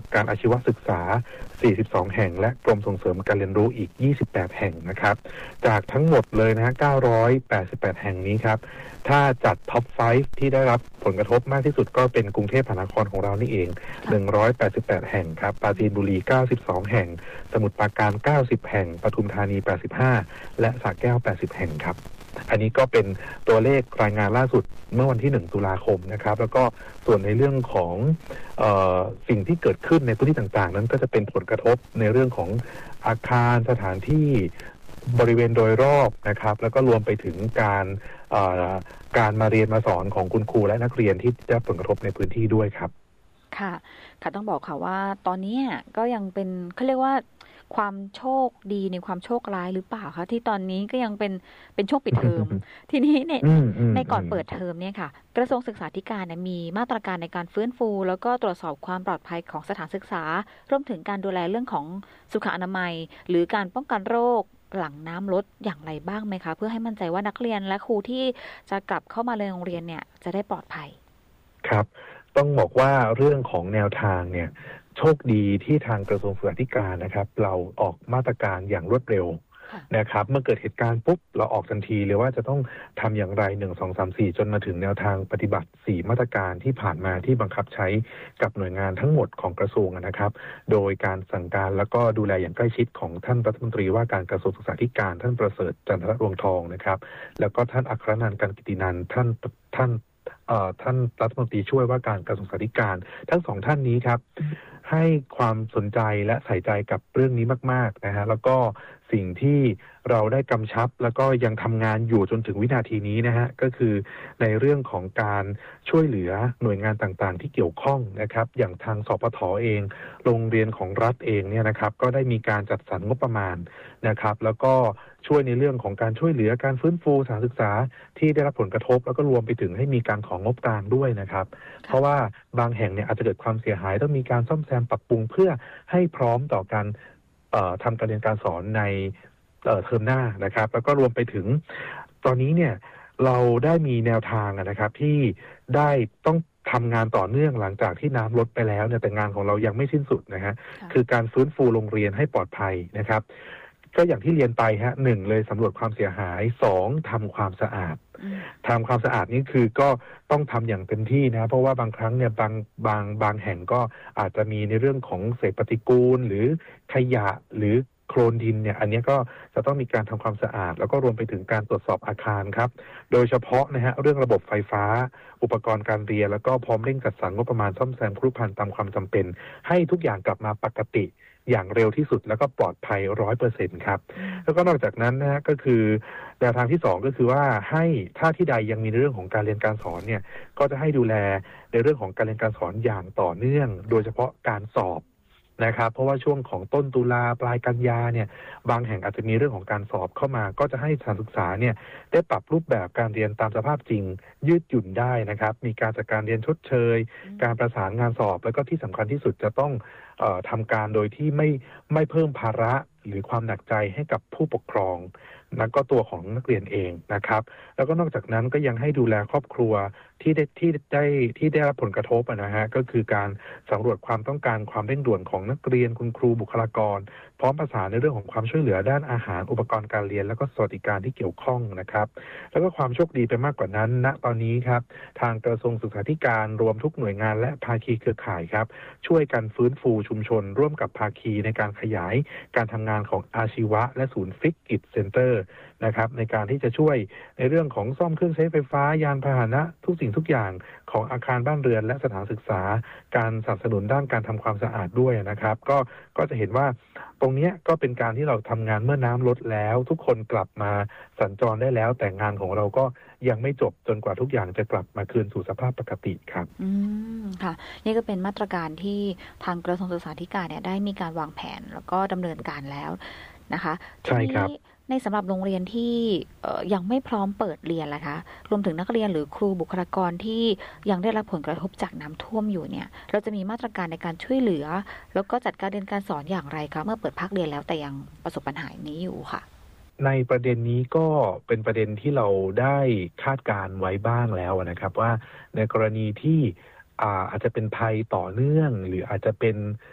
การอาชีวศึกษา42แห่งและกรมส่งเสริมการเรียนรู้อีก28แห่งนะครับจากทั้งหมดเลยนะฮะ988แห่งนี้ครับถ้าจัดท็อป5ที่ได้รับผลกระทบมากที่สุดก็เป็นกรุงเทพมหานครของเรานี่เอง188แห่งครับปราจีนบุรี92แห่งสมุทรปราการ90แห่งปทุมธานี85และสระแก้ว80แห่งครับอันนี้ก็เป็นตัวเลขรายงานล่าสุดเมื่อวันที่1ตุลาคมนะครับแล้วก็ส่วนในเรื่องของสิ่งที่เกิดขึ้นในพื้นที่ต่างๆนั้นก็จะเป็นผลกระทบในเรื่องของอาคารสถานที่บริเวณโดยรอบนะครับแล้วก็รวมไปถึงการมาเรียนมาสอนของคุณครูและนักเรียนที่ได้รับผลกระทบในพื้นที่ด้วยครับค่ะต้องบอกค่ะว่าตอนนี้ก็ยังเป็นเขาเรียกว่าความโชคดีในความโชคร้ายหรือเปล่าคะที่ตอนนี้ก็ยังเป็นช่วงปิดเทอม ทีนี้ในก่อนเปิดเทอมเนี่ยค่ะกระทรวงศึกษาธิการมีมาตรการในการฟื้นฟูแล้วก็ตรวจสอบความปลอดภัยของสถานศึกษารวมถึงการดูแลเรื่องของสุขอนามัยหรือการป้องกันโรคหลังน้ำลดอย่างไรบ้างไหมคะเพื่อให้มั่นใจว่านักเรียนและครูที่จะกลับเข้ามาเรียนโรงเรียนเนี่ยจะได้ปลอดภัยครับต้องบอกว่าเรื่องของแนวทางเนี่ยโชคดีที่ทางกระทรวงศึกษาธิการนะครับเราออกมาตรการอย่างรวดเร็วนะครับเมื่อเกิดเหตุการณ์ปุ๊บเราออกทันทีเลยว่าจะต้องทำอย่างไร1 2 3 4จนมาถึงแนวทางปฏิบัติ4มาตรการที่ผ่านมาที่บังคับใช้กับหน่วยงานทั้งหมดของกระทรวงนะครับโดยการสั่งการแล้วก็ดูแลอย่างใกล้ชิดของท่านรัฐมนตรีว่าการกระทรวงศึกษาธิการท่านประเสริฐจันทรรวงทองนะครับแล้วก็ท่านอัครนันท์ กันกิตินันท์ท่านรัฐมนตรีช่วยว่าการกระทรวงศึกษาธิการทั้งสองท่านนี้ครับให้ความสนใจและใส่ใจกับเรื่องนี้มากๆนะฮะแล้วก็สิ่งที่เราได้กำชับแล้วก็ยังทำงานอยู่จนถึงวินาทีนี้นะฮะก็คือในเรื่องของการช่วยเหลือหน่วยงานต่างๆที่เกี่ยวข้องนะครับอย่างทางสปท.เองโรงเรียนของรัฐเองเนี่ยนะครับก็ได้มีการจัดสรรงบประมาณนะครับแล้วก็ช่วยในเรื่องของการช่วยเหลือการฟื้นฟูสถานศึกษาที่ได้รับผลกระทบแล้วก็รวมไปถึงให้มีการของงบกลางด้วยนะครับเพราะว่าบางแห่งเนี่ยอาจจะเกิดความเสียหายต้องมีการซ่อมแซมปรับปรุงเพื่อให้พร้อมต่อการทำการเรียนการสอนในเทอมหน้านะครับแล้วก็รวมไปถึงตอนนี้เนี่ยเราได้มีแนวทางนะครับที่ได้ต้องทำงานต่อเนื่องหลังจากที่น้ำลดไปแล้วเนี่ยแต่งานของเรายังไม่สิ้นสุดนะฮะคือการฟื้นฟูโรงเรียนให้ปลอดภัยนะครับก็อย่างที่เรียนไปฮะ1เลยสำรวจความเสียหาย2ทำความสะอาดนี่คือก็ต้องทำอย่างเต็มที่นะเพราะว่าบางครั้งเนี่ยบางแห่งก็อาจจะมีในเรื่องของเศษปฏิกูลหรือขยะหรือโคลนดินเนี่ยอันนี้ก็จะต้องมีการทำความสะอาดแล้วก็รวมไปถึงการตรวจสอบอาคารครับโดยเฉพาะนะฮะเรื่องระบบไฟฟ้าอุปกรณ์การเรียนแล้วก็พร้อมเร่งจัดสรรงบประมาณซ่อมแซมครุภัณฑ์ตามความจำเป็นให้ทุกอย่างกลับมาปกติอย่างเร็วที่สุดแล้วก็ปลอดภัย 100% ครับแล้วก็นอกจากนั้นนะฮะก็คือแนวทางที่2ก็คือว่าให้ถ้าที่ใดยังมีในเรื่องของการเรียนการสอนเนี่ยก็จะให้ดูแลในเรื่องของการเรียนการสอนอย่างต่อเนื่องโดยเฉพาะการสอบนะครับเพราะว่าช่วงของต้นตุลาปลายกันยาเนี่ยบางแห่งอาจจะมีเรื่องของการสอบเข้ามาก็จะให้สถานศึกษาเนี่ยได้ปรับรูปแบบการเรียนตามสภาพจริงยืดหยุ่นได้นะครับมีการจัดการเรียนชดเชยการประสานงานสอบแล้วก็ที่สำคัญที่สุดจะต้องทำการโดยที่ไม่เพิ่มภาระหรือความหนักใจให้กับผู้ปกครองและก็ตัวของนักเรียนเองนะครับแล้วก็นอกจากนั้นก็ยังให้ดูแลครอบครัวที่ได้รับผลกระทบนะฮะก็คือการสำรวจความต้องการความเร่งด่วนของนักเรียนคุณครูบุคลากรพร้อมประสานในเรื่องของความช่วยเหลือด้านอาหารอุปกรณ์การเรียนแล้วก็สวัสดิการที่เกี่ยวข้องนะครับแล้วก็ความโชคดีไปมากกว่านั้นณตอนนี้ครับทางกระทรวงศึกษาธิการรวมทุกหน่วยงานและภาคีเครือข่ายครับช่วยกันฟื้นฟูชุมชนร่วมกับภาคีในการขยายการทำงานของอาชีวะและศูนย์ฟิกกิจเซ็นเตอร์นะครับในการที่จะช่วยในเรื่องของซ่อมเครื่องใช้ไฟฟ้ายานพาหนะทุกสิ่งทุกอย่างของอาคารบ้านเรือนและสถานศึกษาการสนับสนุนด้านการทำความสะอาดด้วยนะครับก็จะเห็นว่าตรงนี้ก็เป็นการที่เราทำงานเมื่อน้ำลดแล้วทุกคนกลับมาสัญจรได้แล้วแต่งานของเราก็ยังไม่จบจนกว่าทุกอย่างจะกลับมาคืนสู่สภาพปกติครับค่ะนี่ก็เป็นมาตรการที่ทางกระทรวงศึกษาธิการเนี่ยได้มีการวางแผนแล้วก็ดำเนินการแล้วนะคะใช่ครับในสำหรับโรงเรียนที่ยังไม่พร้อมเปิดเรียนล่ะคะรวมถึงนักเรียนหรือครูบุคลากรที่ยังได้รับผลกระทบจากน้ำท่วมอยู่เนี่ยเราจะมีมาตรการในการช่วยเหลือแล้วก็จัดการเรียนการสอนอย่างไรคะเมื่อเปิดภาคเรียนแล้วแต่ยังประสบปัญหานี้อยู่ค่ะในประเด็นนี้ก็เป็นประเด็นที่เราได้คาดการไว้บ้างแล้วนะครับว่าในกรณีที่อาจจะเป็นภัยต่อเนื่องหรืออาจจะเป็น